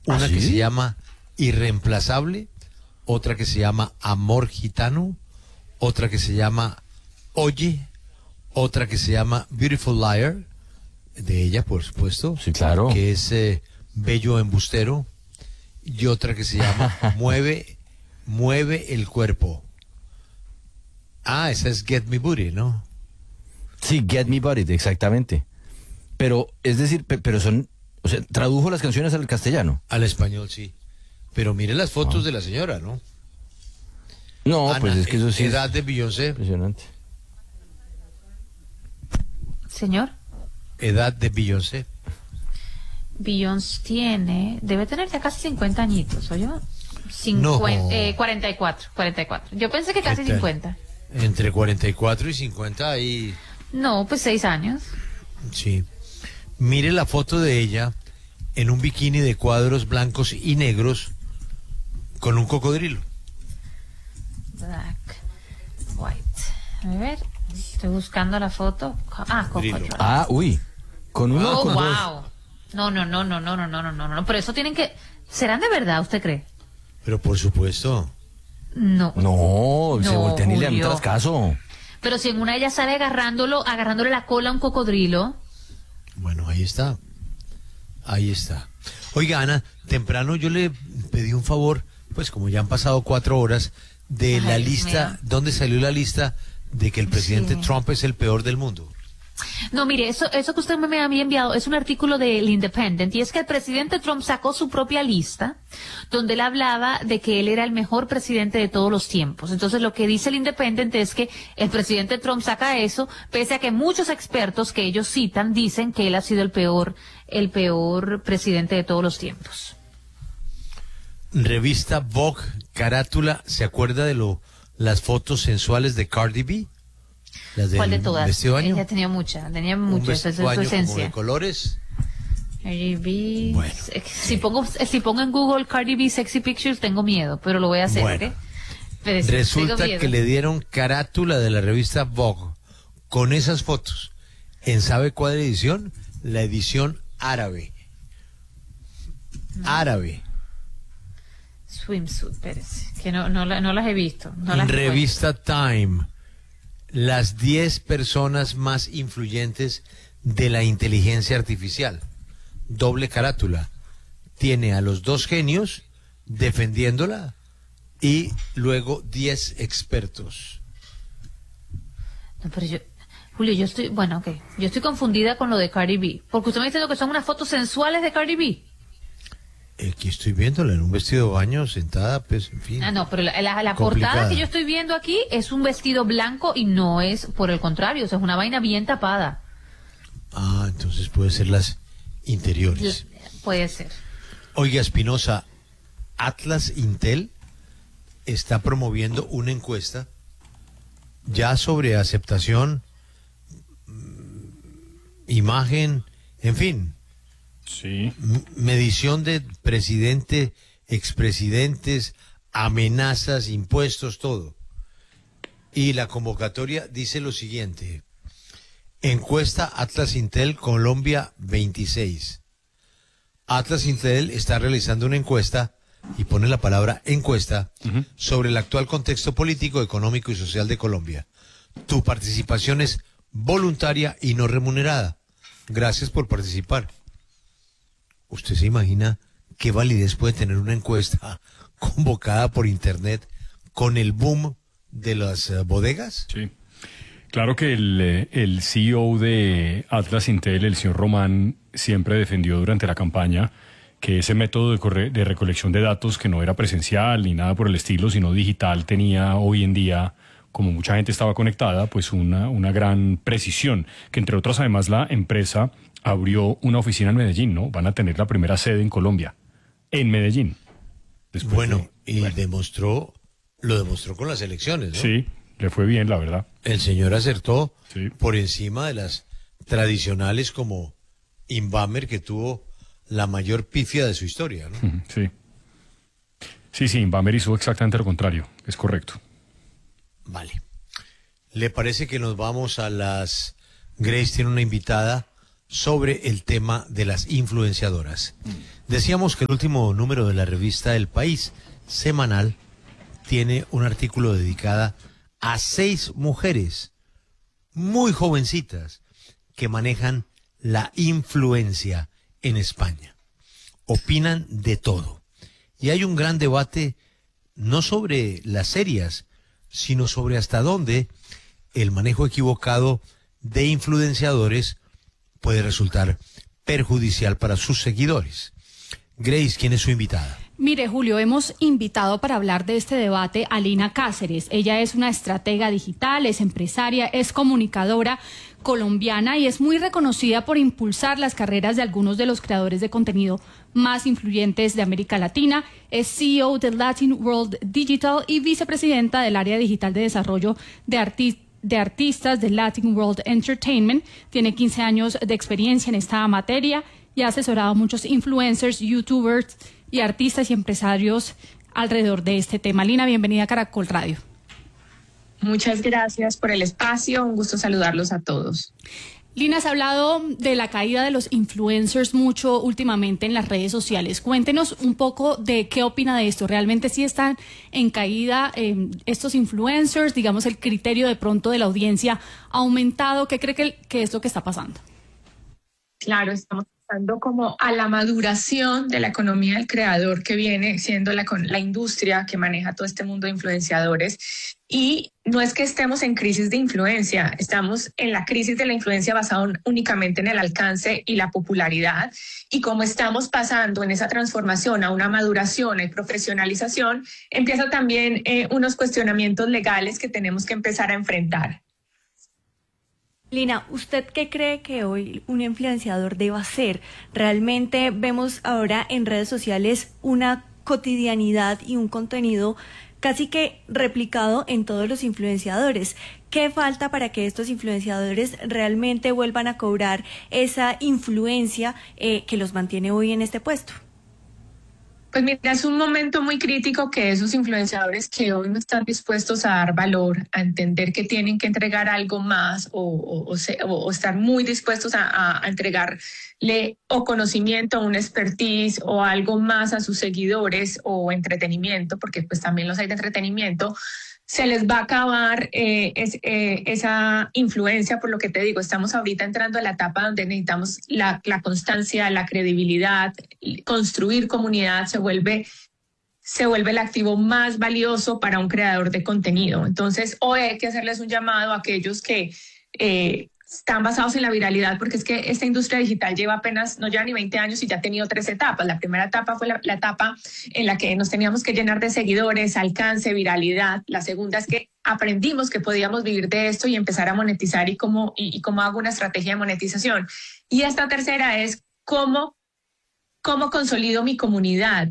Una que sí? se llama Irreemplazable, otra que se llama Amor Gitano, otra que se llama Oye, otra que se llama Beautiful Liar, de ella, por supuesto. Sí, claro. Que es Bello Embustero. Y otra que se llama Mueve el Cuerpo. Ah, esa es Get Me Booty, ¿no? Sí, Get Me Buried, exactamente. Pero, es decir, pero son, o sea, tradujo las canciones al castellano. Al español, sí. Pero mire las fotos de la señora, ¿no? No, Ana, pues es que eso sí edad es de Beyoncé. impresionante. Señor, Edad de Beyoncé. Beyoncé debe tener ya casi 50 añitos, ¿oyó? No. 44. Yo pensé que casi ¿Qué tal? 50. Entre 44 y 50 ahí, No, pues 6 años. sí. Mire la foto de ella en un bikini de cuadros blancos y negros con un cocodrilo. Black, white. A ver, estoy buscando la foto. Cocodrilo. Cocodrilo. Ah, uy. ¿Con uno o Oh, con dos? wow. No. Pero eso tienen que... ¿Serán de verdad, usted cree? Pero por supuesto. No. No, se No, voltean y le dan Julio. trascaso. Pero si en una ella sale agarrándole la cola a un cocodrilo. Bueno, ahí está. Ahí está. Oiga, Ana, temprano yo le pedí un favor, pues como ya han pasado 4 horas, de Ay, la Dios lista, mío. ¿dónde salió la lista de que el presidente Sí. Trump es el peor del mundo? No, mire, eso que usted me había enviado es un artículo del Independent, y es que el presidente Trump sacó su propia lista donde él hablaba de que él era el mejor presidente de todos los tiempos. Entonces lo que dice el Independent es que el presidente Trump saca eso, pese a que muchos expertos que ellos citan dicen que él ha sido el peor presidente de todos los tiempos. Revista Vogue, carátula, ¿se acuerda de las fotos sensuales de Cardi B? Las del ¿Cuál de todas? vestido de baño. Ella tenía muchas, Un esa vestido es de su baño como de esencia. colores. Cardi B. Bueno, si pongo en Google Cardi B Sexy Pictures, tengo miedo, pero lo voy a hacer, Bueno. ¿ok? Pero sí, Resulta tengo miedo. que le dieron carátula de la revista Vogue con esas fotos. ¿En sabe cuál edición? La edición árabe. Árabe. Swimsuit, espérese, que no las he visto. No las Revista Time. Las 10 personas más influyentes de la inteligencia artificial. Doble carátula. Tiene a los 2 genios defendiéndola y luego 10 expertos. No, pero Julio, yo estoy confundida con lo de Cardi B, porque usted me está diciendo que son unas fotos sensuales de Cardi B. Aquí estoy viéndola en un vestido de baño sentada, pues, en fin. Ah, no, pero la Complicada. portada que yo estoy viendo aquí es un vestido blanco y no es, por el contrario, o sea, es una vaina bien tapada. Ah, entonces puede ser las interiores. Puede ser. Oiga, Espinosa, Atlas Intel está promoviendo una encuesta ya sobre aceptación, imagen, en fin, Sí. medición de presidente, expresidentes, amenazas, impuestos, todo. Y la convocatoria dice lo siguiente: encuesta Atlas Intel Colombia 26. Atlas Intel está realizando una encuesta, y pone la palabra encuesta, sobre el actual contexto político, económico y social de Colombia. Tu participación es voluntaria y no remunerada. Gracias por participar. ¿Usted se imagina qué validez puede tener una encuesta convocada por internet con el boom de las bodegas? Sí. Claro que el CEO de Atlas Intel, el señor Román, siempre defendió durante la campaña que ese método de recolección de datos, que no era presencial ni nada por el estilo, sino digital, tenía hoy en día, como mucha gente estaba conectada, pues una gran precisión, que entre otras además la empresa abrió una oficina en Medellín, ¿no? Van a tener la primera sede en Colombia, en Medellín. Lo demostró con las elecciones, ¿no? Sí, le fue bien, la verdad. El señor acertó Sí. por encima de las tradicionales como Inbamer, que tuvo la mayor pifia de su historia, ¿no? Sí. Sí, Inbamer hizo exactamente lo contrario, es correcto. Vale. ¿Le parece que nos vamos a las... Grace tiene una invitada sobre el tema de las influenciadoras. Decíamos que el último número de la revista El País semanal tiene un artículo dedicado a 6 mujeres muy jovencitas que manejan la influencia en España. Opinan de todo. Y hay un gran debate no sobre las serias, sino sobre hasta dónde el manejo equivocado de influenciadores puede resultar perjudicial para sus seguidores. Grace, ¿quién es su invitada? Mire, Julio, hemos invitado para hablar de este debate a Lina Cáceres. Ella es una estratega digital, es empresaria, es comunicadora colombiana y es muy reconocida por impulsar las carreras de algunos de los creadores de contenido más influyentes de América Latina. Es CEO de Latin World Digital y vicepresidenta del área digital de desarrollo de artistas de Latin World Entertainment. Tiene 15 años de experiencia en esta materia y ha asesorado a muchos influencers, youtubers y artistas y empresarios alrededor de este tema. Lina, bienvenida a Caracol Radio. Muchas gracias por el espacio, un gusto saludarlos a todos. Lina, has hablado de la caída de los influencers mucho últimamente en las redes sociales. Cuéntenos un poco de qué opina de esto. ¿Realmente sí están en caída estos influencers? Digamos, el criterio de pronto de la audiencia ha aumentado. ¿Qué cree que es lo que está pasando? Claro, estamos pasando como a la maduración de la economía del creador, que viene siendo la industria que maneja todo este mundo de influenciadores. Y no es que estemos en crisis de influencia, estamos en la crisis de la influencia basada únicamente en el alcance y la popularidad. Y como estamos pasando en esa transformación a una maduración y profesionalización, empieza también unos cuestionamientos legales que tenemos que empezar a enfrentar. Lina, ¿usted qué cree que hoy un influenciador deba hacer? Realmente vemos ahora en redes sociales una cotidianidad y un contenido casi que replicado en todos los influenciadores. ¿Qué falta para que estos influenciadores realmente vuelvan a cobrar esa influencia que los mantiene hoy en este puesto? Pues mira, es un momento muy crítico que esos influenciadores que hoy no están dispuestos a dar valor, a entender que tienen que entregar algo más o estar muy dispuestos a entregarle o conocimiento, un expertise o algo más a sus seguidores o entretenimiento, porque pues también los hay de entretenimiento, se les va a acabar esa influencia. Por lo que te digo, estamos ahorita entrando a la etapa donde necesitamos la constancia, la credibilidad, construir comunidad se vuelve el activo más valioso para un creador de contenido. Entonces, hoy hay que hacerles un llamado a aquellos que están basados en la viralidad, porque es que esta industria digital no lleva ni 20 años y ya ha tenido 3 etapas. La primera etapa fue la etapa en la que nos teníamos que llenar de seguidores, alcance, viralidad. La segunda es que aprendimos que podíamos vivir de esto y empezar a monetizar y cómo hago una estrategia de monetización. Y esta tercera es cómo consolido mi comunidad.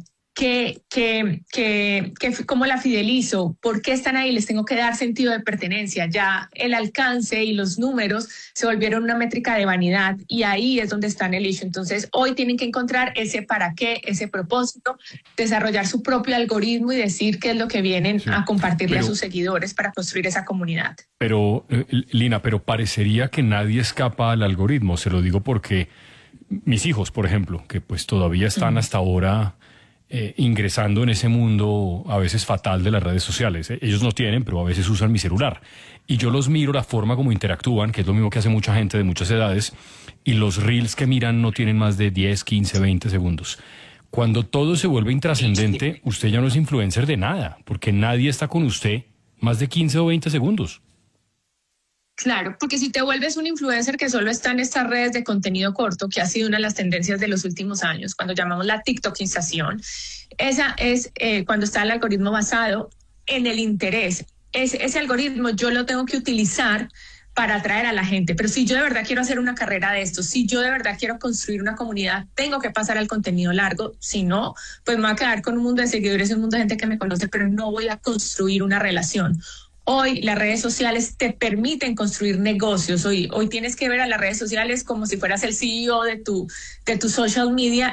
¿Cómo la fidelizo? ¿Por qué están ahí? Les tengo que dar sentido de pertenencia. Ya el alcance y los números se volvieron una métrica de vanidad y ahí es donde está el issue. Entonces, hoy tienen que encontrar ese para qué, ese propósito, desarrollar su propio algoritmo y decir qué es lo que vienen a compartirle a sus seguidores para construir esa comunidad. Pero, Lina, parecería que nadie escapa al algoritmo. Se lo digo porque mis hijos, por ejemplo, que pues todavía están hasta ahora ingresando en ese mundo a veces fatal de las redes sociales. Ellos no tienen, pero a veces usan mi celular. Y yo los miro, la forma como interactúan, que es lo mismo que hace mucha gente de muchas edades, y los reels que miran no tienen más de 10, 15, 20 segundos. Cuando todo se vuelve intrascendente, usted ya no es influencer de nada, porque nadie está con usted más de 15 o 20 segundos. Claro, porque si te vuelves un influencer que solo está en estas redes de contenido corto, que ha sido una de las tendencias de los últimos años, cuando llamamos la TikTokización, esa es cuando está el algoritmo basado en el interés. Ese algoritmo yo lo tengo que utilizar para atraer a la gente, pero si yo de verdad quiero hacer una carrera de esto, si yo de verdad quiero construir una comunidad, tengo que pasar al contenido largo. Si no, pues me voy a quedar con un mundo de seguidores, un mundo de gente que me conoce, pero no voy a construir una relación. Hoy las redes sociales te permiten construir negocios. Hoy tienes que ver a las redes sociales como si fueras el CEO de tu social media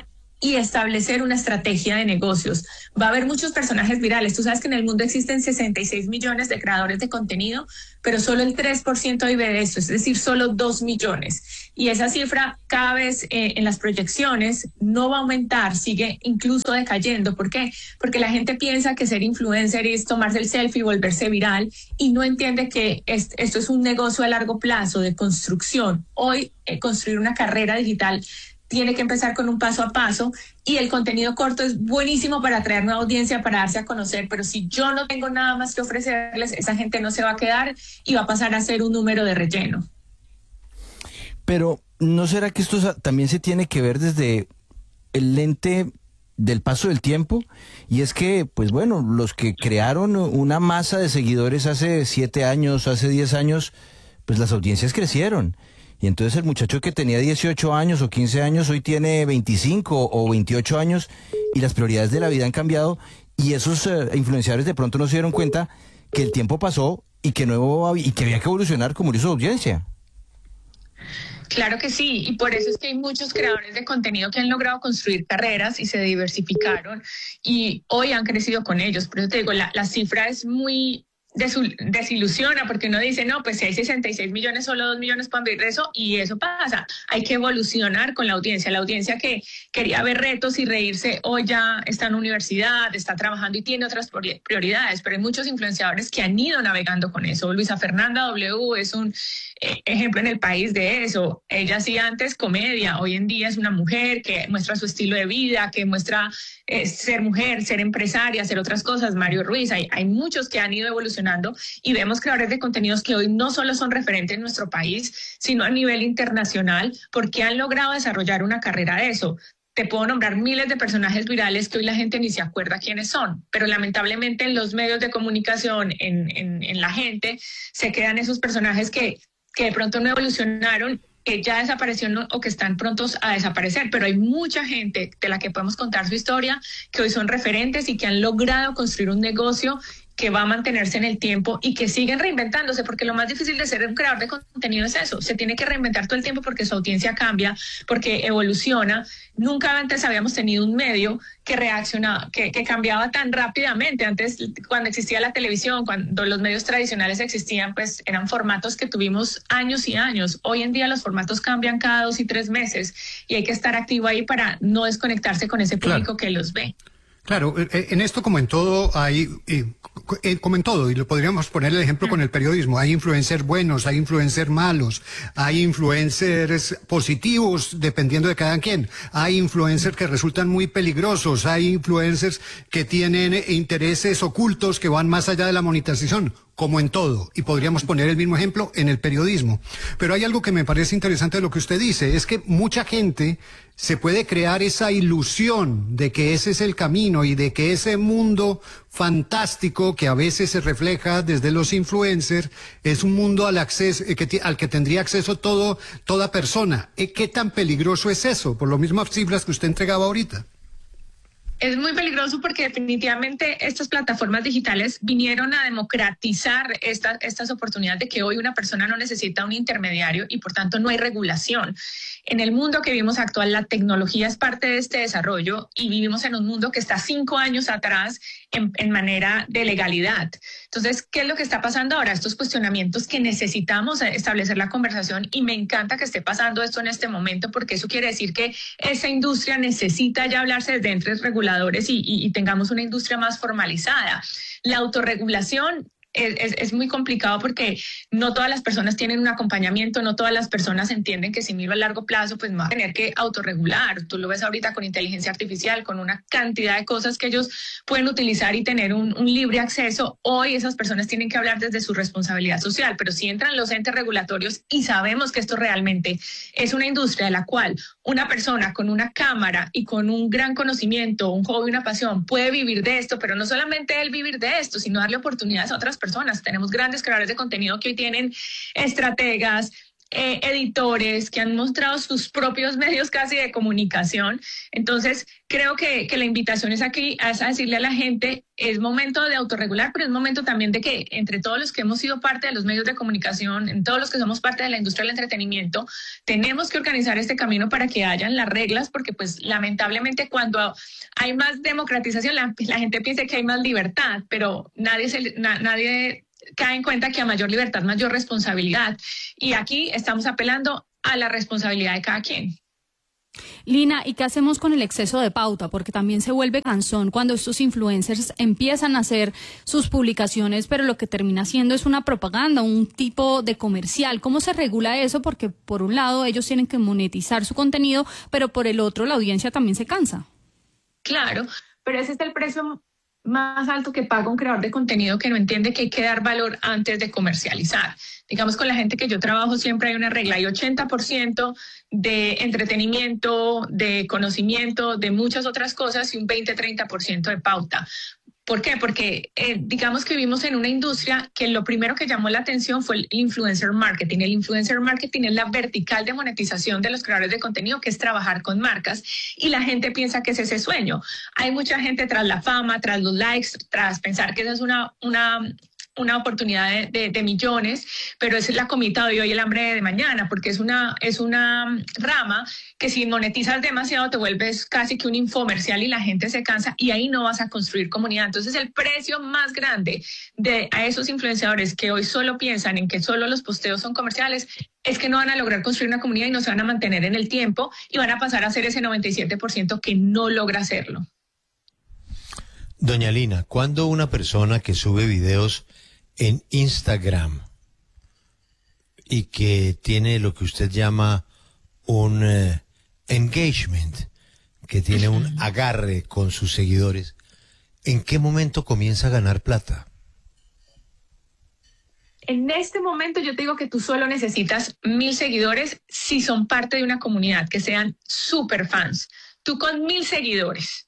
y establecer una estrategia de negocios. Va a haber muchos personajes virales. Tú sabes que en el mundo existen 66 millones de creadores de contenido, pero solo el 3% vive de esto, es decir, solo 2 millones. Y esa cifra cada vez en las proyecciones no va a aumentar, sigue incluso decayendo. ¿Por qué? Porque la gente piensa que ser influencer es tomarse el selfie y volverse viral y no entiende que esto es un negocio a largo plazo de construcción. Hoy construir una carrera digital tiene que empezar con un paso a paso y el contenido corto es buenísimo para atraer nueva audiencia, para darse a conocer, pero si yo no tengo nada más que ofrecerles, esa gente no se va a quedar y va a pasar a ser un número de relleno. Pero ¿no será que esto también se tiene que ver desde el lente del paso del tiempo? Y es que, pues bueno, los que crearon una masa de seguidores hace 7 años, hace 10 años, pues las audiencias crecieron. Y entonces el muchacho que tenía 18 años o 15 años hoy tiene 25 o 28 años y las prioridades de la vida han cambiado y esos influenciadores de pronto no se dieron cuenta que el tiempo pasó y que había que evolucionar como hizo su audiencia. Claro que sí, y por eso es que hay muchos creadores de contenido que han logrado construir carreras y se diversificaron y hoy han crecido con ellos. Por eso te digo, la cifra es muy desilusiona porque uno dice, no, pues si hay 66 millones, solo 2 millones pueden vivir de eso y eso pasa. Hay que evolucionar con la audiencia que quería ver retos y reírse, hoy ya está en la universidad, está trabajando y tiene otras prioridades, pero hay muchos influenciadores que han ido navegando con eso. Luisa Fernanda W es un ejemplo en el país de eso. Ella hacía antes comedia, hoy en día es una mujer que muestra su estilo de vida, que muestra ser mujer, ser empresaria, hacer otras cosas. Mario Ruiz, hay muchos que han ido evolucionando y vemos creadores de contenidos que hoy no solo son referentes en nuestro país, sino a nivel internacional, porque han logrado desarrollar una carrera de eso. Te puedo nombrar miles de personajes virales que hoy la gente ni se acuerda quiénes son, pero lamentablemente en los medios de comunicación, en la gente, se quedan esos personajes que de pronto no evolucionaron, que ya desaparecieron o que están prontos a desaparecer, pero hay mucha gente de la que podemos contar su historia, que hoy son referentes y que han logrado construir un negocio que va a mantenerse en el tiempo y que siguen reinventándose, porque lo más difícil de ser un creador de contenido es eso, se tiene que reinventar todo el tiempo porque su audiencia cambia, porque evoluciona. Nunca antes habíamos tenido un medio que reaccionaba, que cambiaba tan rápidamente. Antes, cuando existía la televisión, cuando los medios tradicionales existían, pues eran formatos que tuvimos años y años. Hoy en día los formatos cambian cada 2 y 3 meses y hay que estar activo ahí para no desconectarse con ese público que los ve. Claro, en esto como en todo hay, como en todo, y lo podríamos poner el ejemplo con el periodismo, hay influencers buenos, hay influencers malos, hay influencers positivos dependiendo de cada quien, hay influencers que resultan muy peligrosos, hay influencers que tienen intereses ocultos que van más allá de la monetización, como en todo, y podríamos poner el mismo ejemplo en el periodismo. Pero hay algo que me parece interesante de lo que usted dice, es que mucha gente se puede crear esa ilusión de que ese es el camino y de que ese mundo fantástico que a veces se refleja desde los influencers es un mundo al que tendría acceso toda persona. ¿Qué tan peligroso es eso? Por las mismas cifras que usted entregaba ahorita. Es muy peligroso porque definitivamente estas plataformas digitales vinieron a democratizar estas oportunidades de que hoy una persona no necesita un intermediario y por tanto no hay regulación. En el mundo que vivimos actual, la tecnología es parte de este desarrollo y vivimos en un mundo que está 5 años atrás en manera de legalidad. Entonces, ¿qué es lo que está pasando ahora? Estos cuestionamientos que necesitamos establecer la conversación y me encanta que esté pasando esto en este momento porque eso quiere decir que esa industria necesita ya hablarse desde entre reguladores y tengamos una industria más formalizada. La autorregulación es muy complicado porque no todas las personas tienen un acompañamiento, no todas las personas entienden que si miro a largo plazo, pues va a tener que autorregular. Tú lo ves ahorita con inteligencia artificial, con una cantidad de cosas que ellos pueden utilizar y tener un libre acceso. Hoy esas personas tienen que hablar desde su responsabilidad social, pero si entran los entes regulatorios y sabemos que esto realmente es una industria de la cual una persona con una cámara y con un gran conocimiento, un hobby, una pasión, puede vivir de esto, pero no solamente él vivir de esto, sino darle oportunidades a otras personas. Tenemos grandes creadores de contenido que hoy tienen estrategas, editores, que han mostrado sus propios medios casi de comunicación. Entonces, creo que la invitación es aquí, es a decirle a la gente, es momento de autorregular, pero es momento también de que entre todos los que hemos sido parte de los medios de comunicación, en todos los que somos parte de la industria del entretenimiento, tenemos que organizar este camino para que hayan las reglas, porque pues lamentablemente cuando hay más democratización, la gente piensa que hay más libertad, pero nadie cae en cuenta que a mayor libertad, mayor responsabilidad. Y aquí estamos apelando a la responsabilidad de cada quien. Lina, ¿y qué hacemos con el exceso de pauta? Porque también se vuelve cansón cuando estos influencers empiezan a hacer sus publicaciones, pero lo que termina siendo es una propaganda, un tipo de comercial. ¿Cómo se regula eso? Porque por un lado ellos tienen que monetizar su contenido, pero por el otro la audiencia también se cansa. Claro, pero ese es el precio más alto que paga un creador de contenido que no entiende que hay que dar valor antes de comercializar. Digamos, con la gente que yo trabajo siempre hay una regla, hay 80% de entretenimiento, de conocimiento, de muchas otras cosas y un 20-30% de pauta. ¿Por qué? Porque digamos que vivimos en una industria que lo primero que llamó la atención fue el influencer marketing. El influencer marketing es la vertical de monetización de los creadores de contenido, que es trabajar con marcas, y la gente piensa que es ese sueño. Hay mucha gente tras la fama, tras los likes, tras pensar que esa es una oportunidad de millones, pero es la comida de hoy y el hambre de mañana, porque es una rama que si monetizas demasiado te vuelves casi que un infomercial y la gente se cansa y ahí no vas a construir comunidad. Entonces el precio más grande a esos influenciadores que hoy solo piensan en que solo los posteos son comerciales es que no van a lograr construir una comunidad y no se van a mantener en el tiempo y van a pasar a ser ese 97% que no logra hacerlo. Doña Lina, ¿cuándo una persona que sube videos en Instagram y que tiene lo que usted llama un engagement, que tiene un agarre con sus seguidores, ¿en qué momento comienza a ganar plata? En este momento yo te digo que tú solo necesitas 1,000 seguidores si son parte de una comunidad, que sean super fans. Tú con 1,000 seguidores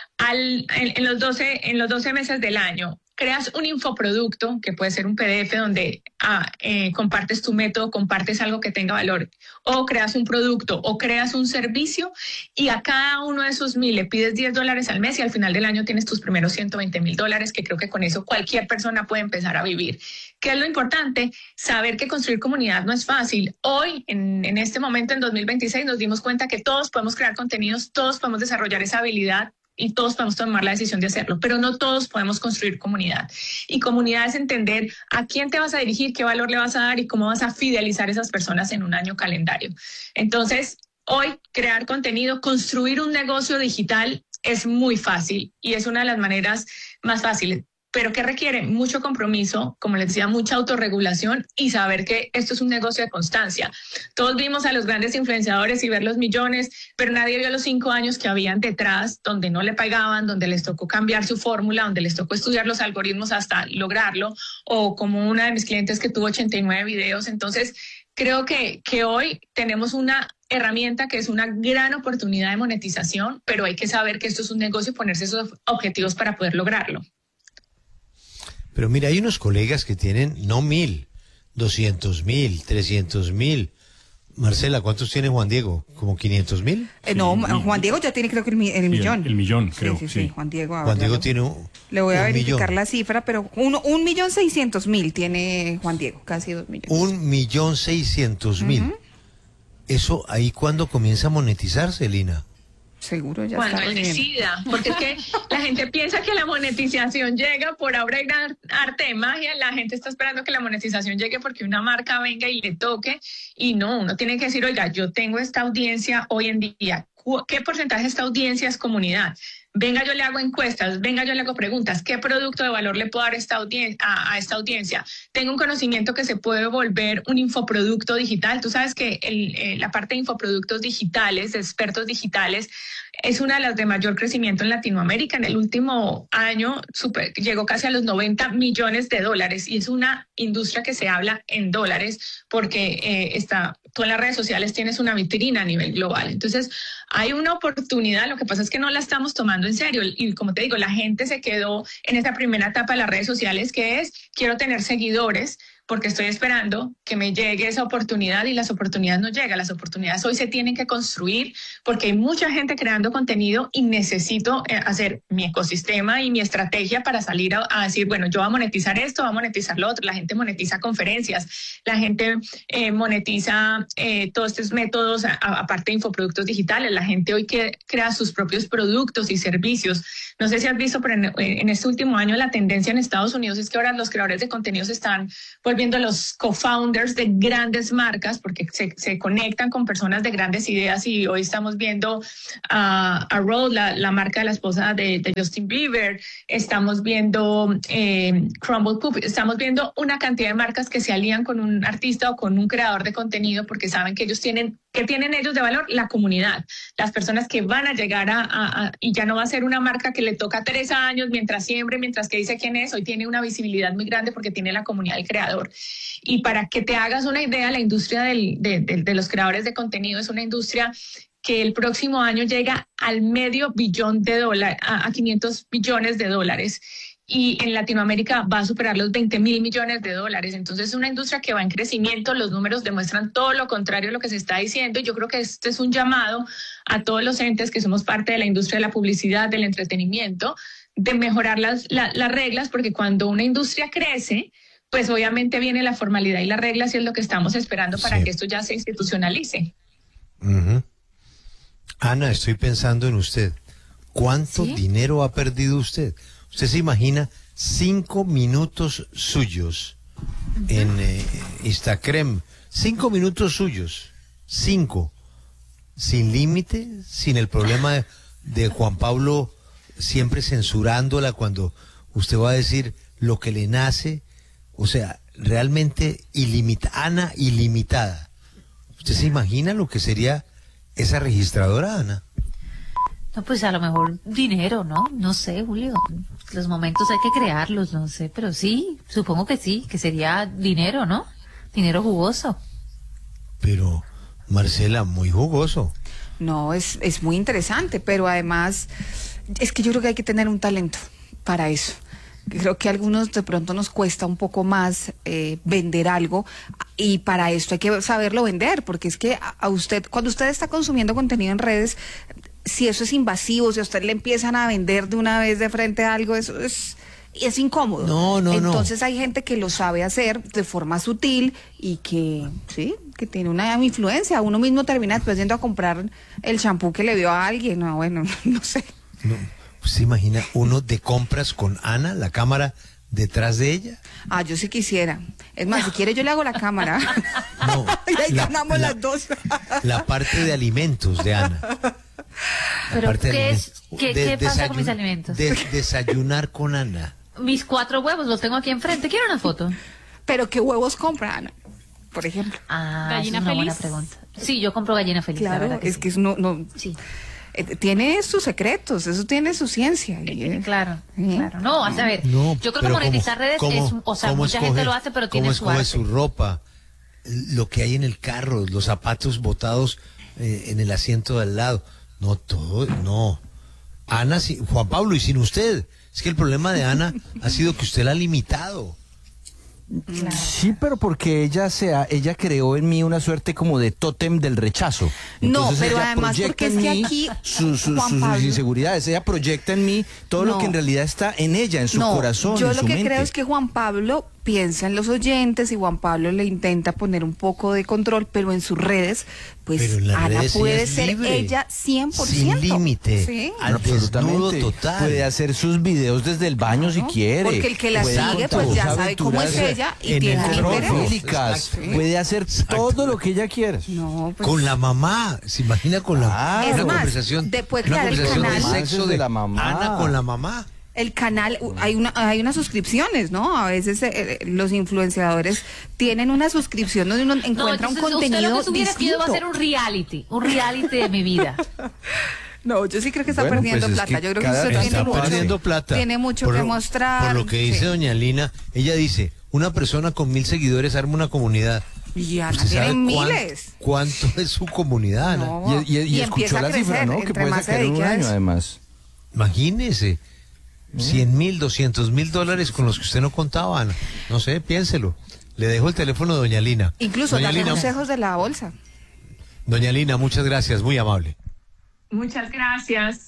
en los 12 meses del año creas un infoproducto, que puede ser un PDF donde compartes tu método, compartes algo que tenga valor, o creas un producto, o creas un servicio, y a cada uno de esos 1,000 le pides $10 al mes y al final del año tienes tus primeros $120,000, que creo que con eso cualquier persona puede empezar a vivir. ¿Qué es lo importante? Saber que construir comunidad no es fácil. Hoy, en este momento, en 2026, nos dimos cuenta que todos podemos crear contenidos, todos podemos desarrollar esa habilidad, y todos podemos tomar la decisión de hacerlo, pero no todos podemos construir comunidad. Y comunidad es entender a quién te vas a dirigir, qué valor le vas a dar y cómo vas a fidelizar a esas personas en un año calendario. Entonces, hoy crear contenido, construir un negocio digital es muy fácil y es una de las maneras más fáciles, pero que requiere mucho compromiso, como les decía, mucha autorregulación y saber que esto es un negocio de constancia. Todos vimos a los grandes influenciadores y ver los millones, pero nadie vio los 5 años que habían detrás, donde no le pagaban, donde les tocó cambiar su fórmula, donde les tocó estudiar los algoritmos hasta lograrlo, o como una de mis clientes que tuvo 89 videos. Entonces, creo que hoy tenemos una herramienta que es una gran oportunidad de monetización, pero hay que saber que esto es un negocio y ponerse esos objetivos para poder lograrlo. Pero mira, hay unos colegas que tienen no 1,000, 200,000, 300,000. Marcela, ¿cuántos tiene Juan Diego? ¿Como 500,000? No, Juan Diego ya tiene creo que el millón. El millón, creo. Sí. Juan Diego tiene le voy a verificar millón. la cifra, pero 1.600.000 tiene Juan Diego, casi 2 millones. 1.600.000. ¿Eso ahí cuándo comienza a monetizarse, Lina? Seguro ya cuando está él decida, porque es que la gente piensa que la monetización llega por obra y arte de magia. La gente está esperando que la monetización llegue porque una marca venga y le toque, y no, uno tiene que decir, oiga, yo tengo esta audiencia hoy en día, ¿qué porcentaje de esta audiencia es comunidad? Venga, yo le hago encuestas, venga, yo le hago preguntas. ¿Qué producto de valor le puedo dar a esta audiencia? Tengo un conocimiento que se puede volver un infoproducto digital. Tú sabes que la parte de infoproductos digitales, de expertos digitales, es una de las de mayor crecimiento en Latinoamérica. En el último año llegó casi a los $90 millones y es una industria que se habla en dólares porque tú en las redes sociales tienes una vitrina a nivel global. Entonces, hay una oportunidad, lo que pasa es que no la estamos tomando en serio y como te digo, la gente se quedó en esa primera etapa de las redes sociales que es, quiero tener seguidores, porque estoy esperando que me llegue esa oportunidad y las oportunidades no llegan. Las oportunidades hoy se tienen que construir porque hay mucha gente creando contenido y necesito hacer mi ecosistema y mi estrategia para salir a decir, bueno, yo voy a monetizar esto, voy a monetizar lo otro. La gente monetiza conferencias, la gente monetiza todos estos métodos, aparte de infoproductos digitales. La gente hoy crea sus propios productos y servicios. No sé si has visto, pero en este último año la tendencia en Estados Unidos es que ahora los creadores de contenido se están volviendo los co-founders de grandes marcas porque se conectan con personas de grandes ideas, y hoy estamos viendo a Rode, la marca de la esposa de Justin Bieber, estamos viendo Crumble Coop, estamos viendo una cantidad de marcas que se alían con un artista o con un creador de contenido porque saben que ellos tienen ellos de valor la comunidad, las personas que van a llegar y ya no va a ser una marca que le toca 3 años mientras siempre, mientras que dice quién es. Hoy tiene una visibilidad muy grande porque tiene la comunidad del creador. Y para que te hagas una idea, la industria de los creadores de contenido es una industria que el próximo año llega al $500 billion, a $500 billones. Y en Latinoamérica va a superar los $20 mil millones. Entonces es una industria que va en crecimiento. Los números demuestran todo lo contrario a lo que se está diciendo, y yo creo que este es un llamado a todos los entes que somos parte de la industria de la publicidad, del entretenimiento, de mejorar las reglas, porque cuando una industria crece, pues obviamente viene la formalidad y las reglas, y es lo que estamos esperando para que esto ya se institucionalice. Uh-huh. Ana, estoy pensando en usted. ¿Cuánto dinero ha perdido usted? ¿Usted se imagina 5 minutos suyos en Instagram? 5 minutos suyos. 5. Sin límite, sin el problema de Juan Pablo siempre censurándola cuando usted va a decir lo que le nace. O sea, realmente Ana ilimitada. ¿Usted se imagina lo que sería esa registradora, Ana? No, pues a lo mejor dinero, ¿no? No sé, Julio. Los momentos hay que crearlos, no sé, pero sí, supongo que sí, que sería dinero, ¿no? Dinero jugoso. Pero, Marcela, muy jugoso. No, es muy interesante, pero además es que yo creo que hay que tener un talento para eso. Creo que a algunos de pronto nos cuesta un poco más vender algo, y para esto hay que saberlo vender, porque es que a usted, cuando usted está consumiendo contenido en redes, si eso es invasivo, si a usted le empiezan a vender de una vez de frente a algo, eso es incómodo. No. Entonces hay gente que lo sabe hacer de forma sutil y que tiene una influencia. Uno mismo termina después yendo a comprar el champú que le dio a alguien. No, bueno, no sé. No, ¿se imagina uno de compras con Ana, la cámara detrás de ella? Yo sí quisiera. Es más, si quiere yo le hago la cámara. No. Y ahí ganamos las dos. La parte de alimentos de Ana. ¿Pero qué pasa con mis alimentos? Desayunar con Ana. Mis 4 huevos los tengo aquí enfrente. ¿Quiero una foto? ¿Pero qué huevos compra Ana, por ejemplo? ¿Gallina es una feliz? buena pregunta. Sí, yo compro gallina feliz. Claro, la verdad que es sí. que no. Sí. Tiene sus secretos, eso tiene su ciencia. Claro. No, a ver, No, yo creo que monetizar redes mucha gente lo hace, pero tiene su arte. ¿Cómo escoge su ropa? Lo que hay en el carro, los zapatos botados en el asiento de al lado. No, todo, no. Ana, Juan Pablo, y sin usted. Es que el problema de Ana ha sido que usted la ha limitado. Claro. Sí, pero porque ella creó en mí una suerte como de tótem del rechazo. Entonces pero ella además proyecta porque es en que mí aquí sus Juan Pablo, inseguridades. Ella proyecta en mí todo lo que en realidad está en ella, en su corazón, yo en lo su que mente. creo es que Juan Pablo piensa en los oyentes y Juan Pablo le intenta poner un poco de control, pero en sus redes, pues Pero en las Ana redes puede ella es ser libre, ella 100%. sin límite. Sí. Al desnudo total. Puede hacer sus videos desde el baño si quiere. Porque el que la Puede sigue, contar pues ya sus sabe cómo es aventuras ella y en tiene el el interés. necrofílicas. Puede hacer todo lo que ella quiera. No, pues, Con la mamá, ¿se imagina con la Es una más, conversación, después una crear el conversación de canal. sexo de de la mamá. Ana con la mamá? el canal, hay unas suscripciones, ¿no? A veces los influenciadores tienen una suscripción donde uno encuentra un contenido usted lo que hubiera querido va a distinto. ser un reality de mi vida. No, yo sí creo que está Bueno, perdiendo pues es plata. que Yo creo que cada usted vez tiene Está mucho. perdiendo plata. Tiene mucho Por que lo- mostrar. Por lo que dice Sí. doña Lina, ella dice, una persona con 1000 seguidores arma una comunidad. Y Ana ¿Usted tiene sabe miles. cuánto es su comunidad, Ana? No. Y empieza escuchó a la crecer, cifra, ¿no? Que entre puede más se sacar en un dedique a año, eso. además. Imagínese, 100.000, $200.000 con los que usted no contaba, Ana. No sé, piénselo. Le dejo el teléfono de doña Lina. Incluso doña darle Lina, consejos de la bolsa. Doña Lina, muchas gracias, muy amable. Muchas gracias.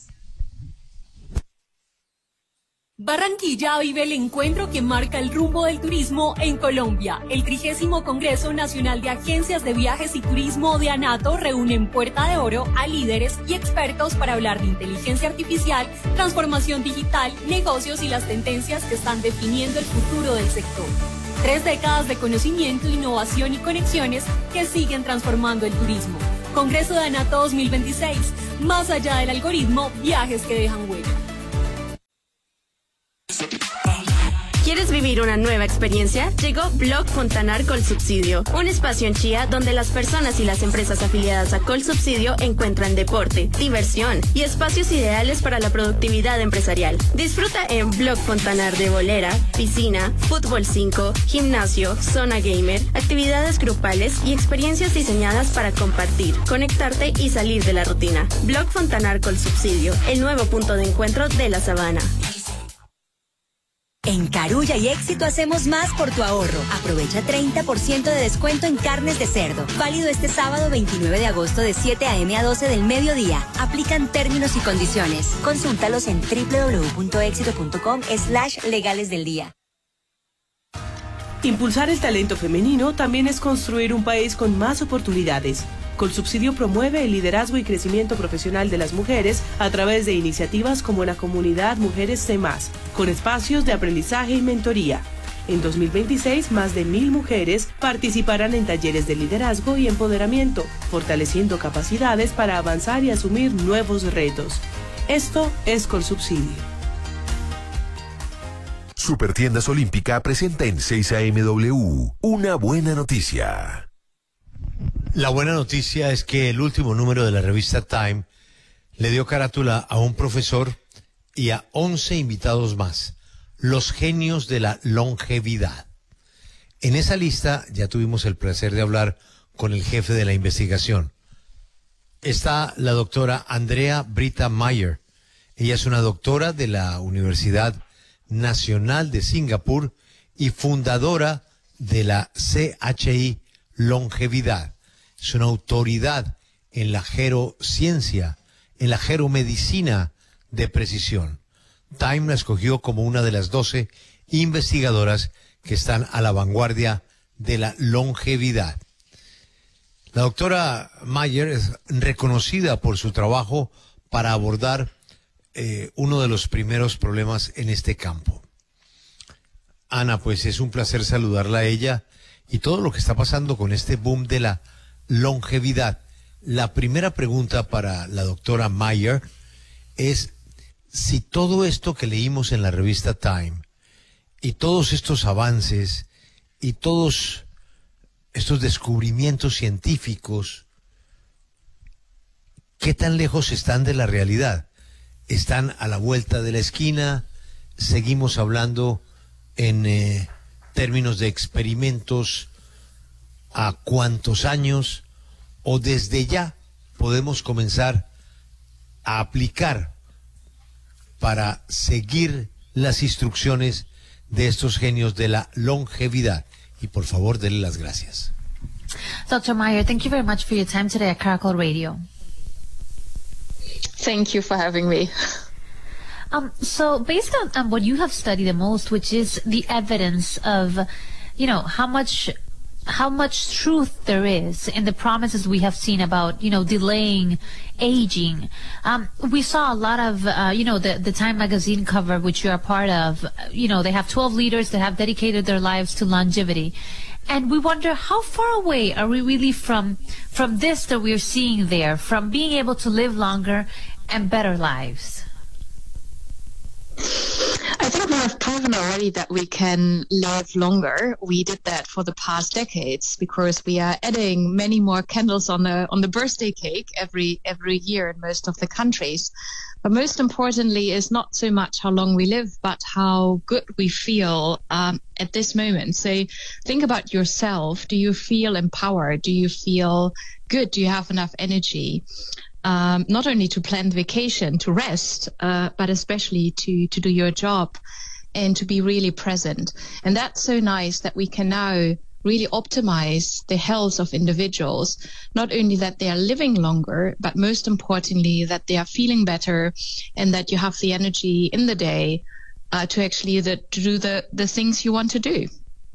Barranquilla vive el encuentro que marca el rumbo del turismo en Colombia. El 30º Congreso Nacional de Agencias de Viajes y Turismo de ANATO reúne en Puerta de Oro a líderes y expertos para hablar de inteligencia artificial, transformación digital, negocios y las tendencias que están definiendo el futuro del sector. 3 décadas de conocimiento, innovación y conexiones que siguen transformando el turismo. Congreso de ANATO 2026. Más allá del algoritmo, viajes que dejan huella. ¿Quieres vivir una nueva experiencia? Llegó Blog Fontanar Colsubsidio, un espacio en Chía donde las personas y las empresas afiliadas a Colsubsidio encuentran deporte, diversión y espacios ideales para la productividad empresarial. Disfruta en Blog Fontanar de bolera, piscina, fútbol 5, gimnasio, zona gamer, actividades grupales y experiencias diseñadas para compartir, conectarte y salir de la rutina. Blog Fontanar Colsubsidio, el nuevo punto de encuentro de la Sabana. En Carulla y Éxito hacemos más por tu ahorro. Aprovecha 30% de descuento en carnes de cerdo. Válido este sábado 29 de agosto de 7 a.m. a 12 del mediodía. Aplican términos y condiciones. Consúltalos en www.exito.com/legales del día. Impulsar el talento femenino también es construir un país con más oportunidades. Colsubsidio promueve el liderazgo y crecimiento profesional de las mujeres a través de iniciativas como la comunidad Mujeres C+, con espacios de aprendizaje y mentoría. En 2026, más de 1.000 mujeres participarán en talleres de liderazgo y empoderamiento, fortaleciendo capacidades para avanzar y asumir nuevos retos. Esto es Colsubsidio. Supertiendas Olímpica presenta en 6 AMW una buena noticia. La buena noticia es que el último número de la revista Time le dio carátula a un profesor y a 11 invitados más, los genios de la longevidad. En esa lista ya tuvimos el placer de hablar con el jefe de la investigación. Está la doctora Andrea Britta Meyer. Ella es una doctora de la Universidad Nacional de Singapur y fundadora de la CHI Longevidad. Es una autoridad en la gerociencia, en la geromedicina de precisión. Time la escogió como una de las 12 investigadoras que están a la vanguardia de la longevidad. La doctora Meyer es reconocida por su trabajo para abordar uno de los primeros problemas en este campo. Ana, pues es un placer saludarla a ella y todo lo que está pasando con este boom de la longevidad. La primera pregunta para la doctora Meyer es si todo esto que leímos en la revista Time y todos estos avances y todos estos descubrimientos científicos, ¿qué tan lejos están de la realidad? ¿Están a la vuelta de la esquina? ¿Seguimos hablando en términos de experimentos a cuántos años? ¿O desde ya podemos comenzar a aplicar para seguir las instrucciones de estos genios de la longevidad? Y por favor, denle las gracias. Dr. Meyer, thank you very much for your time today at Caracol Radio. Thank you for having me. So based on what you have studied the most, which is the evidence of, how much truth there is in the promises we have seen about, delaying aging. We saw a lot of, the Time magazine cover, which you are part of. They have 12 leaders that have dedicated their lives to longevity. And we wonder, how far away are we really from this that we're seeing there, from being able to live longer and better lives? I think we have proven already that we can live longer. We did that for the past decades because we are adding many more candles on the birthday cake every year in most of the countries. But most importantly is not so much how long we live, but how good we feel at this moment. So think about yourself. Do you feel empowered? Do you feel good? Do you have enough energy? Not only to plan vacation, to rest, but especially to do your job and to be really present. And that's so nice that we can now really optimize the health of individuals, not only that they are living longer, but most importantly, that they are feeling better and that you have the energy in the day to actually to do the things you want to do.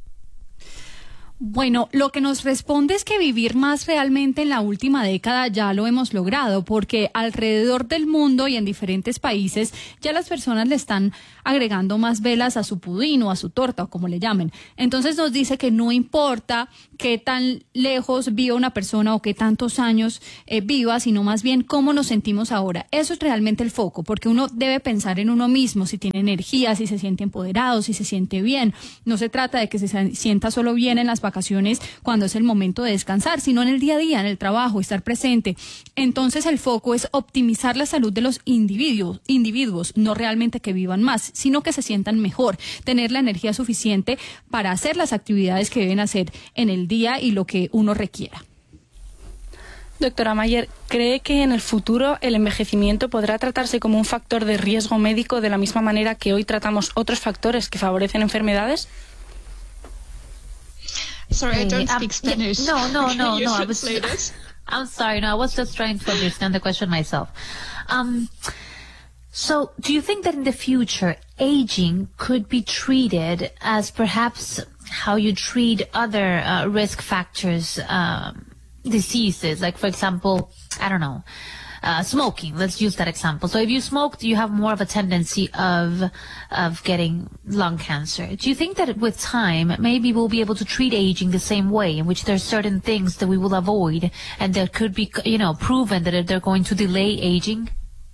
Bueno, lo que nos responde es que vivir más realmente en la última década ya lo hemos logrado, porque alrededor del mundo y en diferentes países ya las personas le están agregando más velas a su pudín o a su torta o como le llamen. Entonces nos dice que no importa qué tan lejos viva una persona o qué tantos años viva, sino más bien cómo nos sentimos ahora. Eso es realmente el foco, porque uno debe pensar en uno mismo, si tiene energía, si se siente empoderado, si se siente bien. No se trata de que se sienta solo bien en las vacaciones cuando es el momento de descansar, sino en el día a día, en el trabajo, estar presente. Entonces el foco es optimizar la salud de los individuos, no realmente que vivan más, sino que se sientan mejor, tener la energía suficiente para hacer las actividades que deben hacer en el día y lo que uno requiera. Doctora Mayer, ¿cree que en el futuro el envejecimiento podrá tratarse como un factor de riesgo médico de la misma manera que hoy tratamos otros factores que favorecen enfermedades? Sorry, I don't speak Spanish. No. I'm sorry. No, I was just trying to understand the question myself. So, do you think that in the future, aging could be treated as perhaps how you treat other risk factors, diseases, like, for example, I don't know, smoking? Let's use that example. So if you smoked, you have more of a tendency of getting lung cancer. Do you think that with time, maybe we'll be able to treat aging the same way, in which there's certain things that we will avoid and that could be, proven that they're going to delay aging?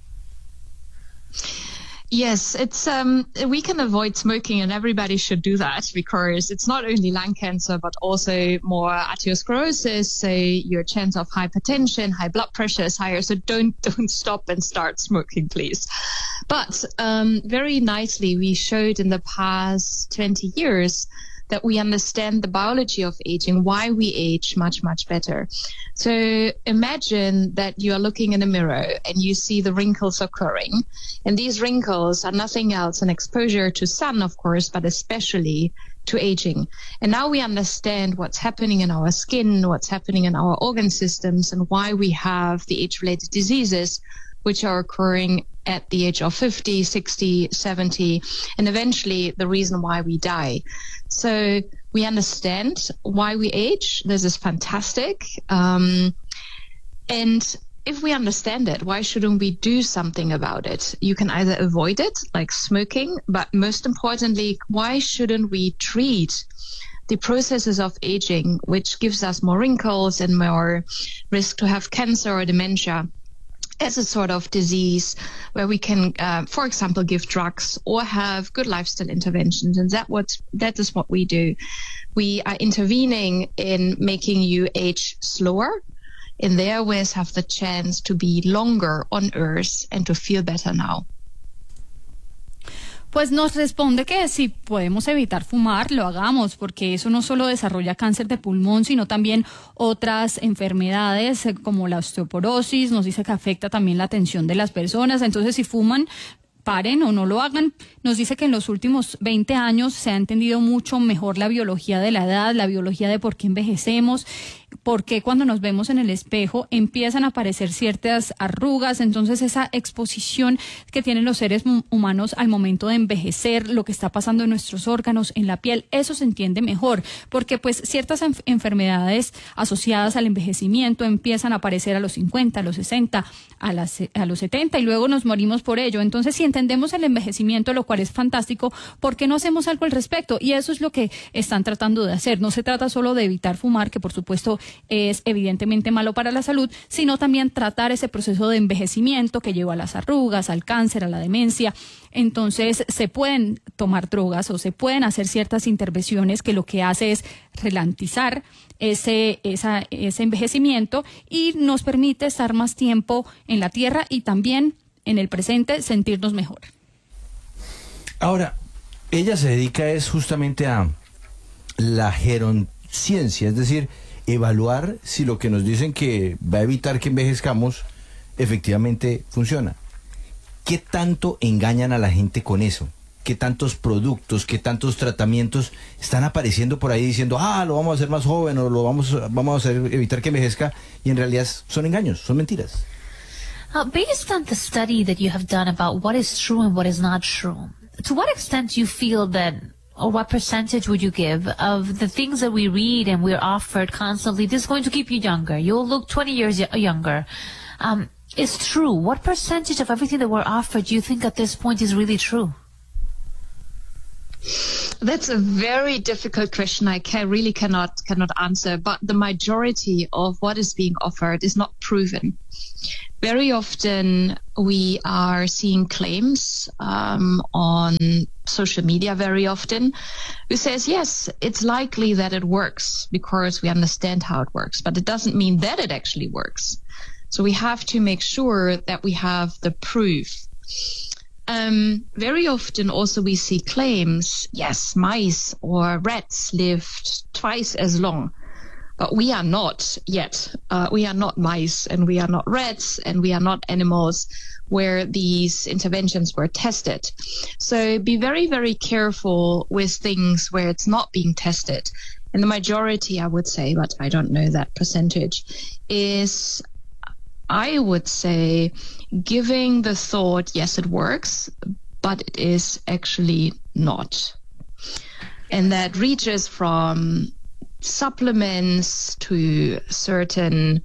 Yes, it's we can avoid smoking, and everybody should do that, because it's not only lung cancer but also more atherosclerosis, so your chance of hypertension, high blood pressure is higher. So don't stop and start smoking, please. But very nicely, we showed in the past 20 years that we understand the biology of aging, why we age much, much better. So imagine that you are looking in a mirror and you see the wrinkles occurring. And these wrinkles are nothing else than exposure to sun, of course, but especially to aging. And now we understand what's happening in our skin, what's happening in our organ systems, and why we have the age-related diseases which are occurring at the age of 50, 60, 70, and eventually the reason why we die. So we understand why we age. This is fantastic. And if we understand it, why shouldn't we do something about it? You can either avoid it, like smoking, but most importantly, why shouldn't we treat the processes of aging, which gives us more wrinkles and more risk to have cancer or dementia, as a sort of disease where we can, for example, give drugs or have good lifestyle interventions. And that is what we do. We are intervening in making you age slower, and therewith have the chance to be longer on Earth and to feel better now. Pues nos responde que si podemos evitar fumar, lo hagamos, porque eso no solo desarrolla cáncer de pulmón, sino también otras enfermedades como la osteoporosis. Nos dice que afecta también la atención de las personas. Entonces, si fuman, paren o no lo hagan. Nos dice que en los últimos 20 años se ha entendido mucho mejor la biología de la edad, la biología de por qué envejecemos, por qué cuando nos vemos en el espejo empiezan a aparecer ciertas arrugas. Entonces esa exposición que tienen los seres humanos al momento de envejecer, lo que está pasando en nuestros órganos, en la piel, eso se entiende mejor, porque pues ciertas enfermedades asociadas al envejecimiento empiezan a aparecer a los 50, a los 60, a los 70 y luego nos morimos por ello. Entonces si entendemos el envejecimiento, lo cual es fantástico, ¿por qué no hacemos algo al respecto? Y eso es lo que están tratando de hacer. No se trata solo de evitar fumar, que por supuesto es evidentemente malo para la salud, sino también tratar ese proceso de envejecimiento que lleva a las arrugas, al cáncer, a la demencia. Entonces se pueden tomar drogas o se pueden hacer ciertas intervenciones que lo que hace es ralentizar ese envejecimiento y nos permite estar más tiempo en la tierra y también en el presente sentirnos mejor. Ahora, ella se dedica justamente a la geronciencia, es decir, evaluar si lo que nos dicen que va a evitar que envejezcamos efectivamente funciona. ¿Qué tanto engañan a la gente con eso? que tantos productos, que tantos tratamientos están apareciendo por ahí diciendo, lo vamos a hacer más joven o lo vamos a hacer, evitar que envejezca, y en realidad son engaños, son mentiras? Based on the study that you have done about what is true and what is not true, to what extent do you feel that, or what percentage would you give of the things that we read and we're offered constantly, this is going to keep you younger, you'll look 20 years younger, is true? What percentage of everything that we're offered do you think at this point is really true? That's a very difficult question. I really cannot answer, but the majority of what is being offered is not proven. Very often we are seeing claims on social media very often who says, yes, it's likely that it works because we understand how it works, but it doesn't mean that it actually works. So we have to make sure that we have the proof. Very often also we see claims, yes, mice or rats lived twice as long, but we are not yet. We are not mice and we are not rats and we are not animals where these interventions were tested. So be very, very careful with things where it's not being tested. And the majority, I would say, but I don't know that percentage, is, I would say, giving the thought, yes, it works, but it is actually not. And that reaches from supplements to certain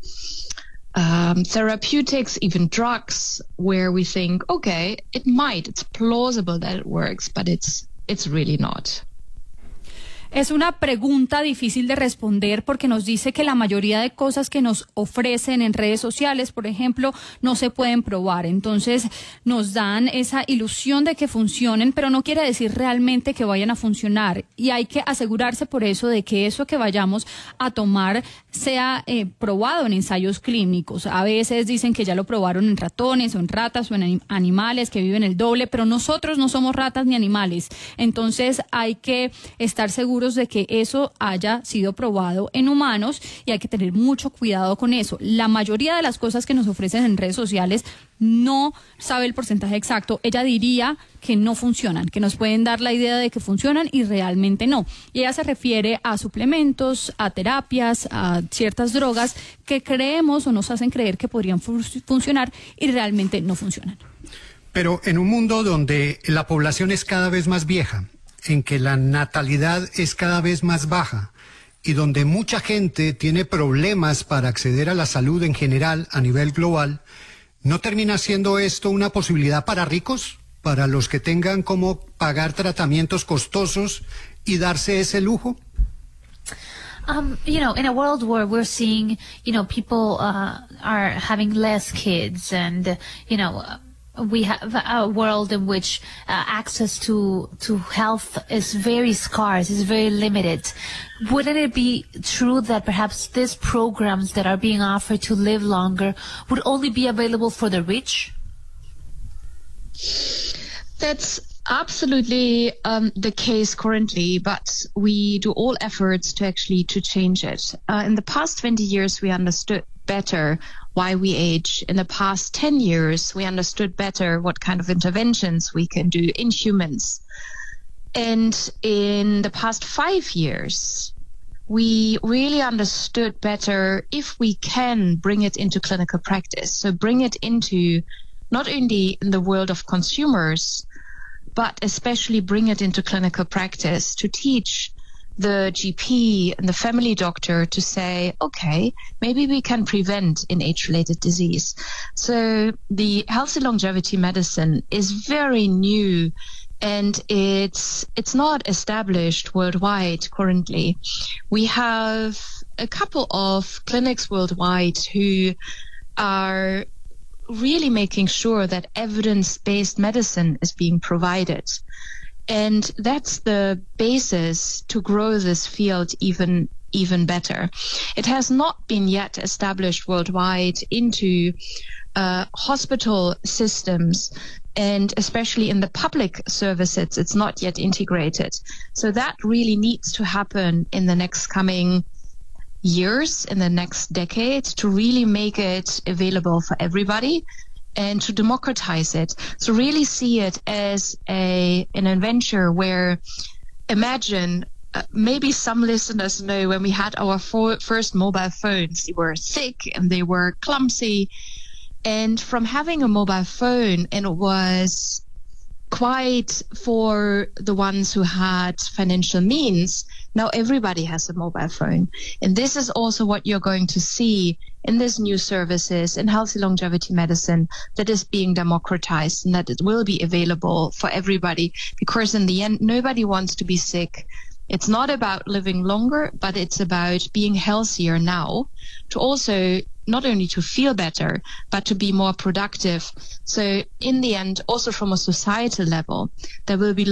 therapeutics, even drugs, where we think, okay, it's plausible that it works, but it's really not. Es una pregunta difícil de responder porque nos dice que la mayoría de cosas que nos ofrecen en redes sociales, por ejemplo, no se pueden probar. Entonces nos dan esa ilusión de que funcionen, pero no quiere decir realmente que vayan a funcionar. Y hay que asegurarse por eso de que eso que vayamos a tomar sea probado en ensayos clínicos. A veces dicen que ya lo probaron en ratones o en ratas o en animales que viven el doble, pero nosotros no somos ratas ni animales. Entonces hay que estar seguros de que eso haya sido probado en humanos y hay que tener mucho cuidado con eso. La mayoría de las cosas que nos ofrecen en redes sociales no sabe el porcentaje exacto. Ella diría que no funcionan, que nos pueden dar la idea de que funcionan y realmente no. Y ella se refiere a suplementos, a terapias, a ciertas drogas que creemos o nos hacen creer que podrían funcionar y realmente no funcionan. Pero en un mundo donde la población es cada vez más vieja, en que la natalidad es cada vez más baja y donde mucha gente tiene problemas para acceder a la salud en general a nivel global, ¿no termina siendo esto una posibilidad para ricos? Para los que tengan como pagar tratamientos costosos y darse ese lujo? In a world where we're seeing, people are having less kids and, we have a world in which access to health is very scarce, is very limited. Wouldn't it be true that perhaps these programs that are being offered to live longer would only be available for the rich? That's absolutely the case currently, but we do all efforts to change it. In the past 20 years, we understood better why we age. In the past 10 years, we understood better what kind of interventions we can do in humans. And in the past 5 years, we really understood better if we can bring it into clinical practice. So bring it into not only in the world of consumers, but especially bring it into clinical practice to teach the GP and the family doctor to say, okay, maybe we can prevent in age-related disease. So the healthy longevity medicine is very new and it's not established worldwide currently. We have a couple of clinics worldwide who are really making sure that evidence-based medicine is being provided. And that's the basis to grow this field even better. It has not been yet established worldwide into hospital systems, and especially in the public services, it's not yet integrated. So that really needs to happen in the next coming years, in the next decade, to really make it available for everybody. and to democratize it. So really see it as an adventure where, imagine, maybe some listeners know when we had our first mobile phones, they were thick and they were clumsy. And from having a mobile phone, and it was quite for the ones who had financial means, now everybody has a mobile phone. And this is also what you're going to see in these new services in healthy longevity medicine, that is being democratized and that it will be available for everybody, because in the end, nobody wants to be sick. It's not about living longer, but it's about being healthier now, to also not only to feel better, but to be more productive. So in the end, also from a societal level, there will be